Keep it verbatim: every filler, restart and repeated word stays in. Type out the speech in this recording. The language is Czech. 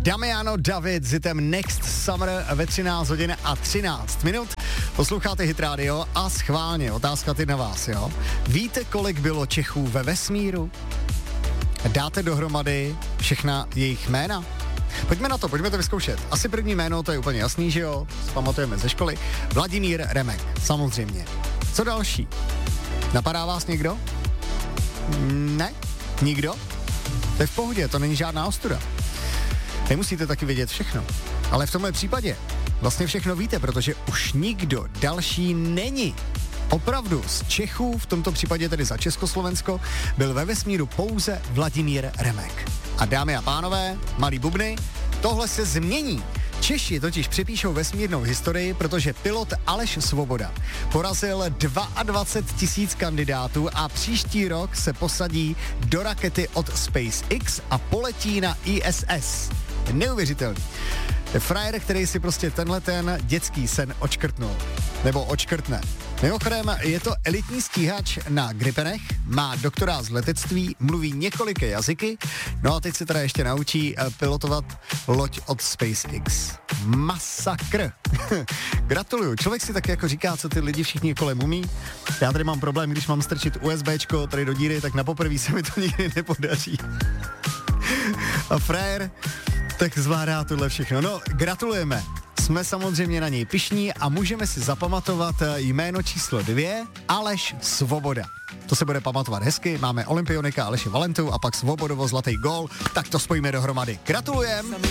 Damiano David s hitem Next Summer ve třináct hodin a třináct minut. Posloucháte Hit Radio a schválně, otázka ty na vás, jo? Víte, kolik bylo Čechů ve vesmíru? Dáte dohromady všechna jejich jména? Pojďme na to, pojďme to vyzkoušet. Asi první jméno, to je úplně jasný, že jo? Pamatujeme ze školy. Vladimír Remek, samozřejmě. Co další? Napadá vás někdo? Ne? Nikdo? To je v pohodě, to není žádná ostuda. Nemusíte taky vědět všechno. Ale v tomhle případě vlastně všechno víte, protože už nikdo další není. Opravdu z Čechů, v tomto případě tedy za Československo, byl ve vesmíru pouze Vladimír Remek. A dámy a pánové, malí bubny, tohle se změní. Češi totiž přepíšou vesmírnou historii, protože pilot Aleš Svoboda porazil dvacet dva tisíc kandidátů a příští rok se posadí do rakety od SpaceX a poletí na I S S. Neuvěřitelný. Je frajer, který si prostě tenhle ten dětský sen očkrtnul. Nebo očkrtne. Mimochodem, je to elitní stíhač na Gripenech, má doktorát z letectví, mluví několika jazyky, no a teď se teda ještě naučí pilotovat loď od SpaceX. Masakr. Gratuluju. Člověk si tak jako říká, co ty lidi všichni kolem umí. Já tady mám problém, když mám strčit USBčko tady do díry, tak na poprvé se mi to nikdy nepodaří. A frajer tak zvládá tohle všechno. No, gratulujeme. Jsme samozřejmě na něj pyšní a můžeme si zapamatovat jméno číslo dvě, Aleš Svoboda. To se bude pamatovat hezky, máme olympionika Aleše Valentu a pak Svobodovo zlatý gól, tak to spojíme dohromady. Gratulujem!